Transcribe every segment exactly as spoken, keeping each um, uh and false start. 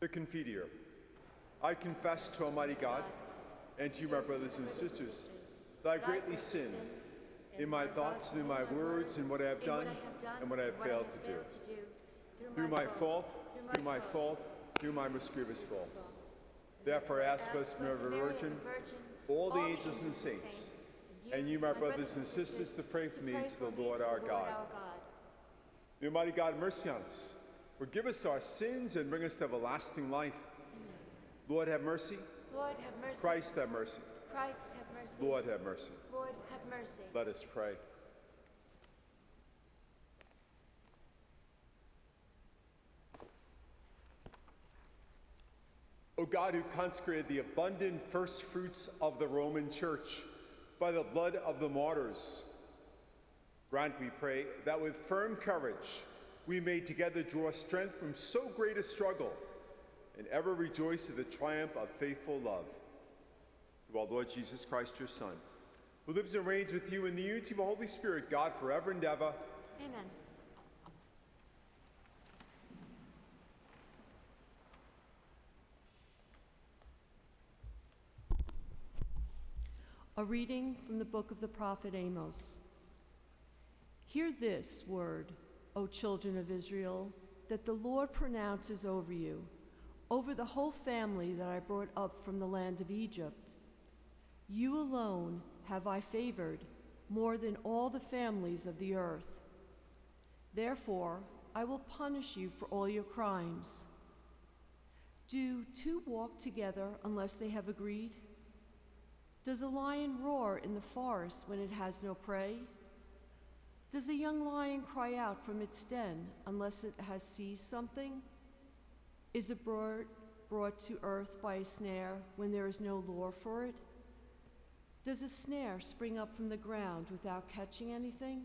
The Confiteor. I confess to Almighty God and to you, my brothers and sisters, that I greatly sinned in my thoughts, through my words, and what I have done and what I have failed to do. Through my fault, through my fault, through my most grievous fault. Therefore I ask Blessed Mary, the Virgin, all the angels and saints, and you, my brothers and sisters, to pray for me to the Lord our God. The Almighty God, mercy on us. Forgive us our sins and bring us to everlasting life. Amen. Lord, have mercy. Lord, have mercy. Christ, have mercy. Christ, have mercy. Lord, have mercy. Lord, have mercy. Let us pray. O God, who consecrated the abundant first fruits of the Roman Church by the blood of the martyrs, grant, we pray, that with firm courage we may together draw strength from so great a struggle and ever rejoice in the triumph of faithful love. Through our Lord Jesus Christ, your Son, who lives and reigns with you in the unity of the Holy Spirit, God, forever and ever. Amen. A reading from the book of the prophet Amos. Hear this word, O children of Israel, that the Lord pronounces over you, over the whole family that I brought up from the land of Egypt. You alone have I favored more than all the families of the earth. Therefore, I will punish you for all your crimes. Do two walk together unless they have agreed? Does a lion roar in the forest when it has no prey? Does a young lion cry out from its den unless it has seized something? Is a bird brought to earth by a snare when there is no lure for it? Does a snare spring up from the ground without catching anything?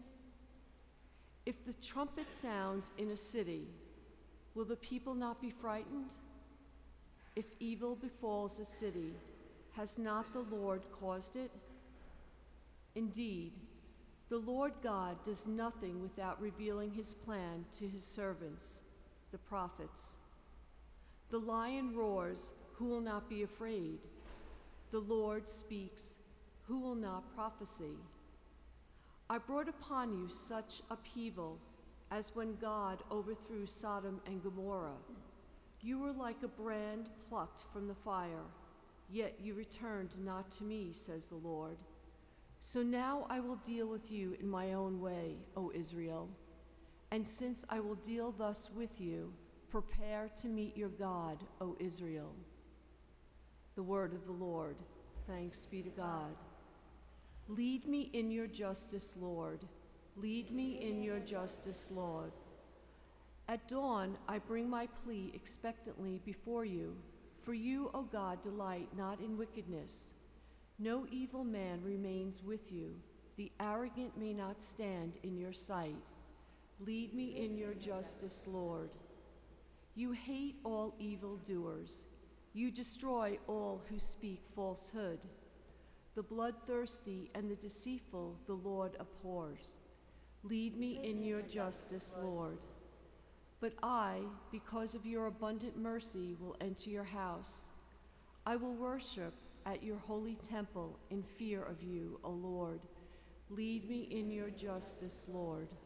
If the trumpet sounds in a city, will the people not be frightened? If evil befalls a city, has not the Lord caused it? Indeed, the Lord God does nothing without revealing his plan to his servants, the prophets. The lion roars, who will not be afraid? The Lord speaks, who will not prophesy? I brought upon you such upheaval as when God overthrew Sodom and Gomorrah. You were like a brand plucked from the fire, yet you returned not to me, says the Lord. So now I will deal with you in my own way, O Israel. And since I will deal thus with you, prepare to meet your God, O Israel. The word of the Lord. Thanks be to God. Lead me in your justice, Lord. Lead me in your justice, Lord. At dawn I bring my plea expectantly before you. For you, O God, delight not in wickedness. No evil man remains with you. The arrogant may not stand in your sight. Lead me in your justice, Lord. You hate all evildoers. You destroy all who speak falsehood. The bloodthirsty and the deceitful the Lord abhors. Lead me in your justice, Lord. But I, because of your abundant mercy, will enter your house. I will worship at your holy temple in fear of you, O Lord. Lead me in your justice, Lord.